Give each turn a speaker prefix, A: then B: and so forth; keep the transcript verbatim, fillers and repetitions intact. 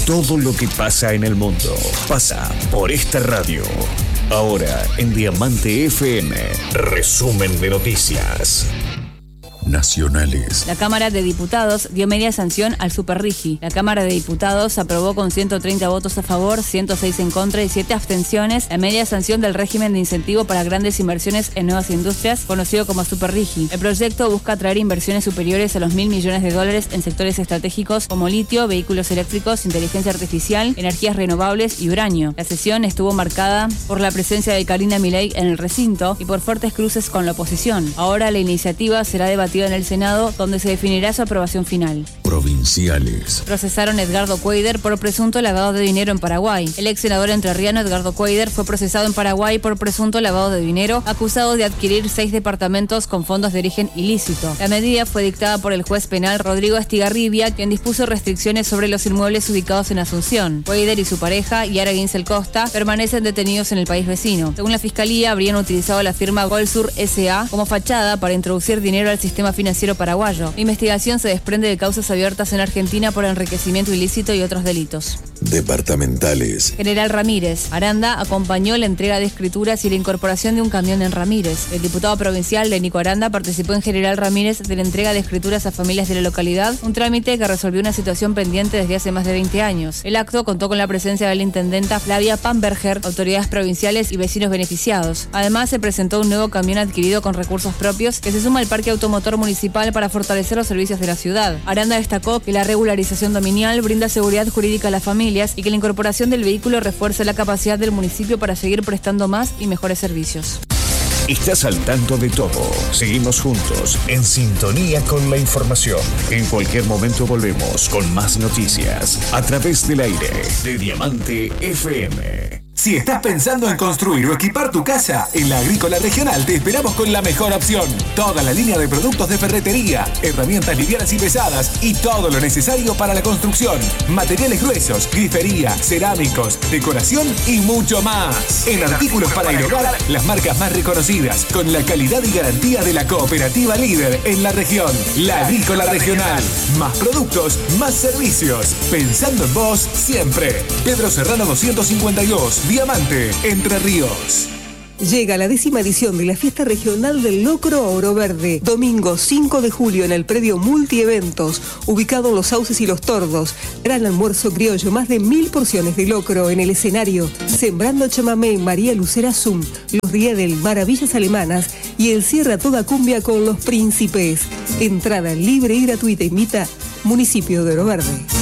A: Todo lo que pasa en el mundo pasa por esta radio. Ahora en Diamante F M, resumen de noticias nacionales.
B: La Cámara de Diputados dio media sanción al Superrigi. La Cámara de Diputados aprobó con ciento treinta votos a favor, ciento seis en contra y siete abstenciones la media sanción del régimen de incentivo para grandes inversiones en nuevas industrias, conocido como Superrigi. El proyecto busca atraer inversiones superiores a los mil millones de dólares en sectores estratégicos como litio, vehículos eléctricos, inteligencia artificial, energías renovables y uranio. La sesión estuvo marcada por la presencia de Karina Milei en el recinto y por fuertes cruces con la oposición. Ahora la iniciativa será debatida en el Senado, donde se definirá su aprobación final.
A: Provinciales.
B: Procesaron a Edgardo Cuéllar por presunto lavado de dinero en Paraguay. El ex senador entrerriano Edgardo Cuéllar fue procesado en Paraguay por presunto lavado de dinero, acusado de adquirir seis departamentos con fondos de origen ilícito. La medida fue dictada por el juez penal Rodrigo Estigarribia, quien dispuso restricciones sobre los inmuebles ubicados en Asunción. Cuéllar y su pareja, Yara Ginsel Costa, permanecen detenidos en el país vecino. Según la fiscalía, habrían utilizado la firma Golsur S A como fachada para introducir dinero al sistema financiero paraguayo. La investigación se desprende de causas abiertas en Argentina por enriquecimiento ilícito y otros delitos.
A: Departamentales.
B: General Ramírez. Aranda acompañó la entrega de escrituras y la incorporación de un camión en Ramírez. El diputado provincial de Nico Aranda participó en General Ramírez de la entrega de escrituras a familias de la localidad, un trámite que resolvió una situación pendiente desde hace más de veinte años. El acto contó con la presencia de la intendenta Flavia Pamberger, autoridades provinciales y vecinos beneficiados. Además, se presentó un nuevo camión adquirido con recursos propios que se suma al parque automotor municipal para fortalecer los servicios de la ciudad. Aranda destacó que la regularización dominial brinda seguridad jurídica a las familias y que la incorporación del vehículo refuerza la capacidad del municipio para seguir prestando más y mejores servicios.
A: Estás al tanto de todo. Seguimos juntos, en sintonía con la información. En cualquier momento volvemos con más noticias a través del aire de Diamante F M.
C: Si estás pensando en construir o equipar tu casa, en la Agrícola Regional te esperamos con la mejor opción. Toda la línea de productos de ferretería, herramientas livianas y pesadas y todo lo necesario para la construcción. Materiales gruesos, grifería, cerámicos, decoración y mucho más. En artículos para el hogar, las marcas más reconocidas, con la calidad y garantía de la cooperativa líder en la región. La Agrícola Regional. Más productos, más servicios. Pensando en vos siempre. Pedro Serrano doscientos cincuenta y dos. Diamante, Entre Ríos.
D: Llega la décima edición de la Fiesta Regional del Locro a Oro Verde. Domingo cinco de julio en el predio Multieventos, ubicado en Los Sauces y Los Tordos. Gran almuerzo criollo, más de mil porciones de locro en el escenario. Sembrando chamamé, María Lucera Zum, Los Riedel, Maravillas Alemanas y el cierre a toda cumbia con Los Príncipes. Entrada libre y gratuita. Invita Municipio de Oro Verde.